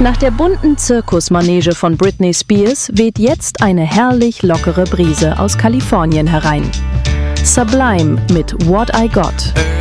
Nach der bunten Zirkusmanege von Britney Spears weht jetzt eine herrlich lockere Brise aus Kalifornien herein. Sublime mit What I Got.